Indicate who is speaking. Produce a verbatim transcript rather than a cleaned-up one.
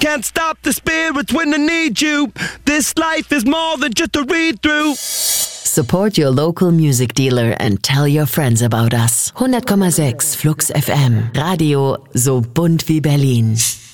Speaker 1: can't stop the spirits when they need you. This life is more than just a read-through.
Speaker 2: Support your local music dealer and tell your friends about us. hundert Komma sechs Flux F M. Radio so bunt wie Berlin.